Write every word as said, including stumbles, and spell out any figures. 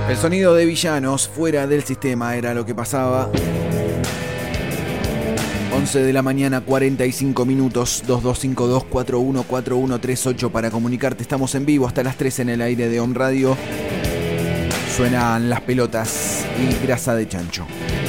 El sonido de Villanos, Fuera del Sistema, era lo que pasaba. once de la mañana, cuarenta y cinco minutos. Dos dos cinco dos, cuatro uno cuatro uno tres ocho para comunicarte. Estamos en vivo hasta las tres en el aire de Om Radio. Suenan Las Pelotas y Grasa de Chancho.